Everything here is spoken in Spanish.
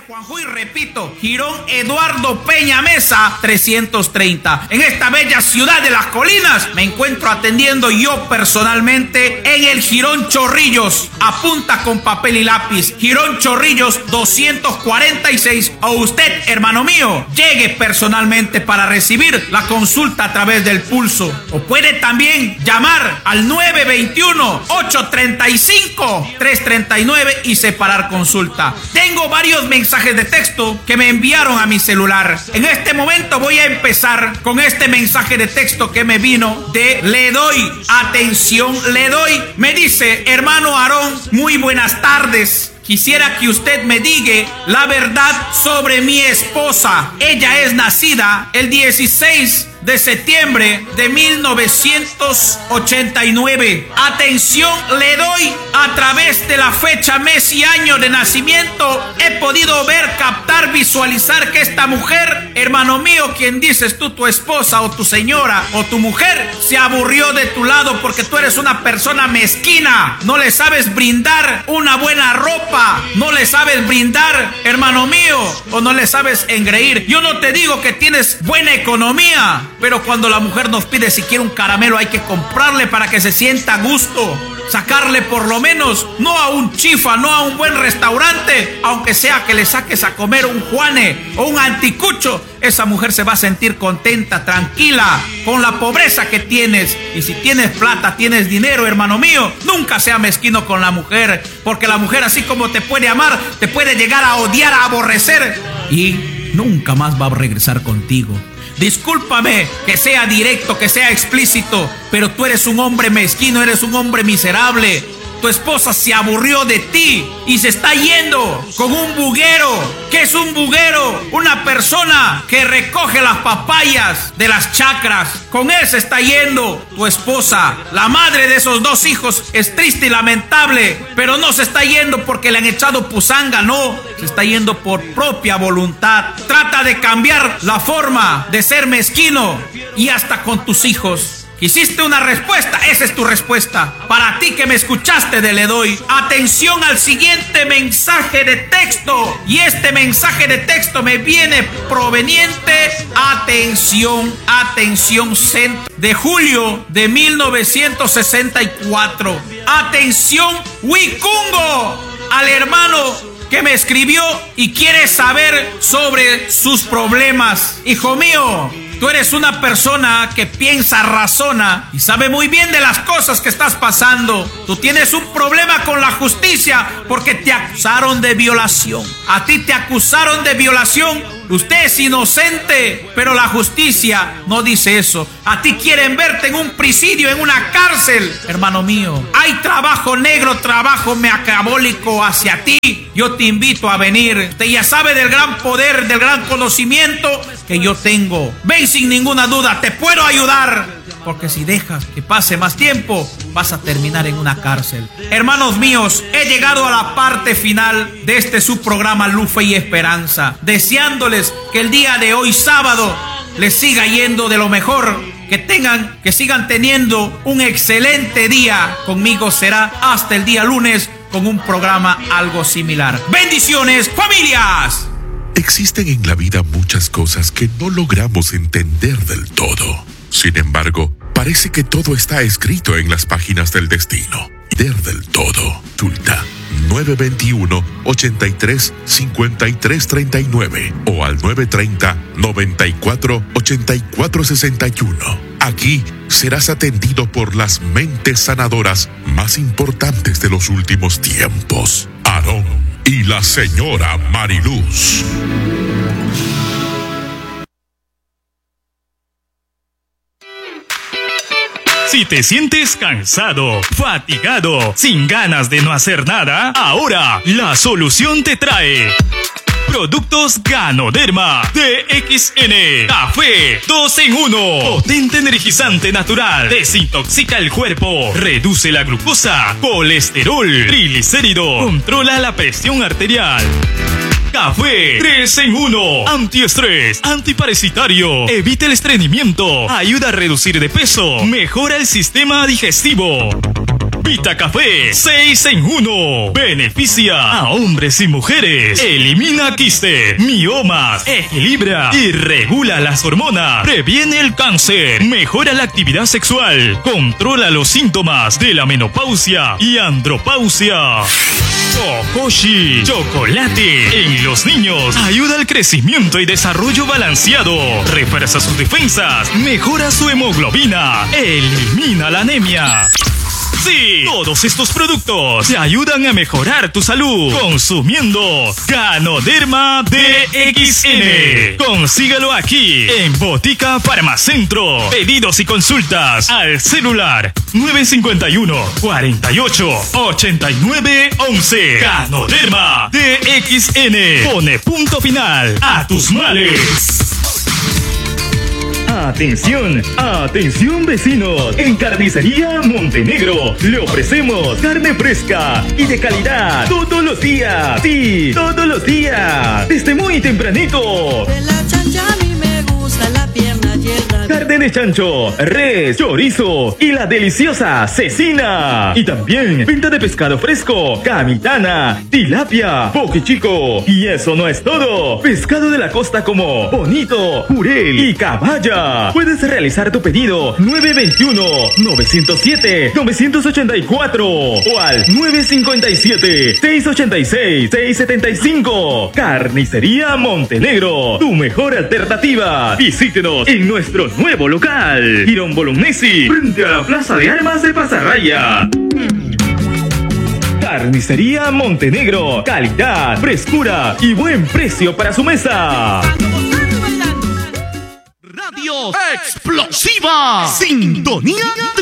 Juanjo y repito, Jirón Eduardo Peña Mesa 330. En esta bella ciudad de las colinas me encuentro atendiendo yo personalmente en el Jirón Chorrillos. Apunta con papel y lápiz. Jirón Chorrillos 246. O usted, hermano mío, llegue personalmente para recibir la consulta a través del pulso. O puede también llamar al 921-835-339 y separar consulta. Tengo varios mensajes de texto que me enviaron a mi celular. En este momento voy a empezar con este mensaje de texto que me vino de Le Doy. Atención, Le Doy. Me dice: hermano Aarón, muy buenas tardes. Quisiera que usted me diga la verdad sobre mi esposa. Ella es nacida el 16 de septiembre de 1989. Atención, Le Doy. A través de la fecha, mes y año de nacimiento he podido ver, captar, visualizar que esta mujer, hermano mío, quien dices tú, tu esposa o tu señora o tu mujer, se aburrió de tu lado porque tú eres una persona mezquina. No le sabes brindar una buena ropa, no le sabes brindar, hermano mío, o no le sabes engreír. Yo no te digo que tienes buena economía, pero cuando la mujer nos pide si quiere un caramelo, hay que comprarle para que se sienta a gusto. Sacarle por lo menos, no a un chifa, no a un buen restaurante, aunque sea que le saques a comer un Juane o un anticucho. Esa mujer se va a sentir contenta, tranquila, con la pobreza que tienes. Y si tienes plata, tienes dinero, hermano mío, nunca sea mezquino con la mujer, porque la mujer, así como te puede amar, te puede llegar a odiar, a aborrecer, y nunca más va a regresar contigo. Discúlpame que sea directo, que sea explícito, pero tú eres un hombre mezquino, eres un hombre miserable. Tu esposa se aburrió de ti y se está yendo con un buguero. ¿Qué es un buguero? Una persona que recoge las papayas de las chacras. Con él se está yendo tu esposa. La madre de esos dos hijos es triste y lamentable, pero no se está yendo porque le han echado pusanga, no. Se está yendo por propia voluntad. Trata de cambiar la forma de ser mezquino y hasta con tus hijos. ¿Hiciste una respuesta? Esa es tu respuesta. Para ti que me escuchaste de Le Doy, atención al siguiente mensaje de texto. Y este mensaje de texto me viene proveniente, atención, de julio de 1964. Atención, Wicungo, al hermano que me escribió y quiere saber sobre sus problemas. Hijo mío, tú eres una persona que piensa, razona y sabe muy bien de las cosas que estás pasando. Tú tienes un problema con la justicia porque te acusaron de violación. A ti te acusaron de violación. Usted es inocente, pero la justicia no dice eso. A ti quieren verte en un presidio, en una cárcel. Hermano mío, hay trabajo negro, trabajo maquiavélico hacia ti. Yo te invito a venir. Usted ya sabe del gran poder, del gran conocimiento que yo tengo. Ven sin ninguna duda, te puedo ayudar. Porque si dejas que pase más tiempo, vas a terminar en una cárcel. Hermanos míos, he llegado a la parte final de este subprograma Luz, Fe y Esperanza, deseándoles que el día de hoy, sábado, les siga yendo de lo mejor. Que sigan teniendo un excelente día. Conmigo será hasta el día lunes con un programa algo similar. Bendiciones, familias. Existen en la vida muchas cosas que no logramos entender del todo. Sin embargo, parece que todo está escrito en las páginas del destino. Del todo. Tulta 921-83-5339 o al 930-94-8461. Aquí serás atendido por las mentes sanadoras más importantes de los últimos tiempos. Aarón y la señora Mariluz. Si te sientes cansado, fatigado, sin ganas de no hacer nada, ahora la solución te trae Productos Ganoderma DXN. Café 2 en 1. Potente energizante natural. Desintoxica el cuerpo. Reduce la glucosa, colesterol, triglicérido. Controla la presión arterial. Café 3 en 1. Antiestrés, antiparasitario, evita el estreñimiento, ayuda a reducir de peso, mejora el sistema digestivo. Vita Café 6 en 1. Beneficia a hombres y mujeres. Elimina quiste, miomas, equilibra y regula las hormonas. Previene el cáncer. Mejora la actividad sexual. Controla los síntomas de la menopausia y andropausia. Okoshi Chocolate en los niños ayuda al crecimiento y desarrollo balanceado, refuerza sus defensas, mejora su hemoglobina, elimina la anemia. Sí, todos estos productos te ayudan a mejorar tu salud consumiendo Ganoderma DXN. Consígalo aquí en Botica Farmacentro. Pedidos y consultas al celular 951 48 89 11. Ganoderma DXN. Pone punto final a tus males. Atención, atención vecinos, en Carnicería Montenegro le ofrecemos carne fresca y de calidad todos los días, sí, todos los días, desde muy tempranito. De la chancha a mí me gusta la pierna llena. Carne de chancho, res, chorizo y la deliciosa cecina. Y también venta de pescado fresco, camitana, tilapia, poke chico. Y eso no es todo. Pescado de la costa como bonito, jurel y caballa. Puedes realizar tu pedido 921-907-984 o al 957-686-675. Carnicería Montenegro, tu mejor alternativa. Visítenos en nuestro nuevo local, Girón Bolognesi, frente a la Plaza de Armas de Pasarraya. Carnicería Montenegro, calidad, frescura y buen precio para su mesa. Radio Explosiva, sintonía